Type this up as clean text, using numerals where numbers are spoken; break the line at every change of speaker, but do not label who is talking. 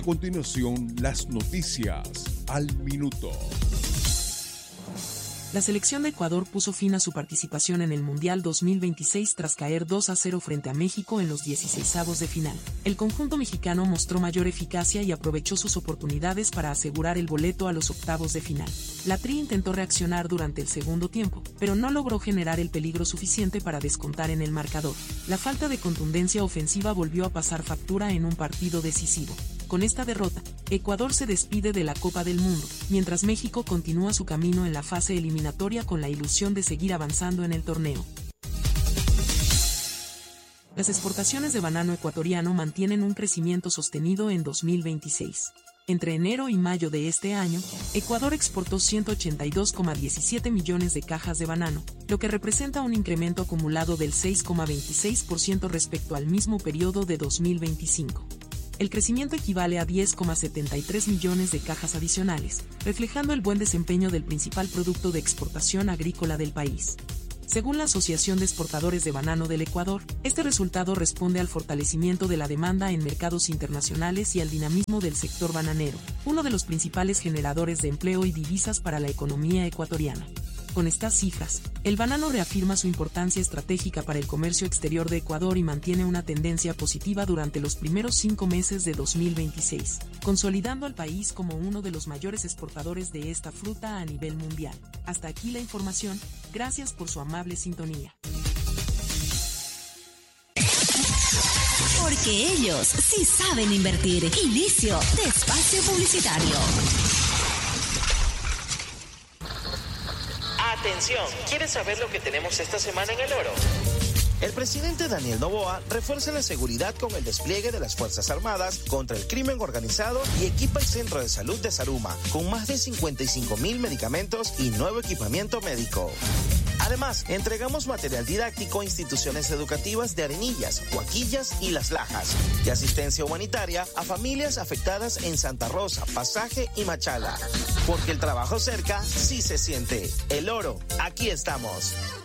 A continuación, las noticias al minuto.
La selección de Ecuador puso fin a su participación en el Mundial 2026 tras caer 2-0 frente a México en los 16avos de final. El conjunto mexicano mostró mayor eficacia y aprovechó sus oportunidades para asegurar el boleto a los octavos de final. La Tri intentó reaccionar durante el segundo tiempo, pero no logró generar el peligro suficiente para descontar en el marcador. La falta de contundencia ofensiva volvió a pasar factura en un partido decisivo. Con esta derrota, Ecuador se despide de la Copa del Mundo, mientras México continúa su camino en la fase eliminatoria con la ilusión de seguir avanzando en el torneo. Las exportaciones de banano ecuatoriano mantienen un crecimiento sostenido en 2026. Entre enero y mayo de este año, Ecuador exportó 182,17 millones de cajas de banano, lo que representa un incremento acumulado del 6,26% respecto al mismo periodo de 2025. El crecimiento equivale a 10,73 millones de cajas adicionales, reflejando el buen desempeño del principal producto de exportación agrícola del país. Según la Asociación de Exportadores de Banano del Ecuador, este resultado responde al fortalecimiento de la demanda en mercados internacionales y al dinamismo del sector bananero, uno de los principales generadores de empleo y divisas para la economía ecuatoriana. Con estas cifras, el banano reafirma su importancia estratégica para el comercio exterior de Ecuador y mantiene una tendencia positiva durante los primeros 5 meses de 2026, consolidando al país como uno de los mayores exportadores de esta fruta a nivel mundial. Hasta aquí la información, gracias por su amable sintonía.
Porque ellos sí saben invertir. Inicio de espacio publicitario.
Atención, ¿quieres saber lo que tenemos esta semana en el oro? El presidente Daniel Noboa refuerza la seguridad con el despliegue de las Fuerzas Armadas contra el crimen organizado y equipa el Centro de Salud de Zaruma con más de 55,000 medicamentos y nuevo equipamiento médico. Además, entregamos material didáctico a instituciones educativas de Arenillas, Huaquillas y Las Lajas y asistencia humanitaria a familias afectadas en Santa Rosa, Pasaje y Machala. Porque el trabajo cerca sí se siente. El oro, aquí estamos.